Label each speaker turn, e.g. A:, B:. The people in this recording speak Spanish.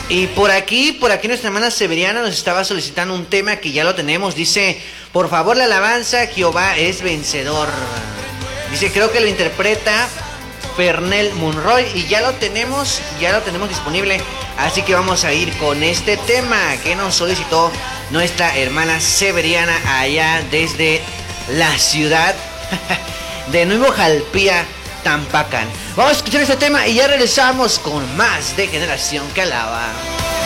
A: Y por aquí nuestra hermana Severiana nos estaba solicitando un tema que ya lo tenemos. Dice, por favor, la alabanza, Jehová es vencedor. Dice, creo que lo interpreta Fernel Monroy y ya lo tenemos disponible. Así que vamos a ir con este tema que nos solicitó nuestra hermana Severiana allá desde la ciudad de Nuevo Jalpía, Tampacán. Vamos a escuchar este tema y ya regresamos con más de Generación que Alaba.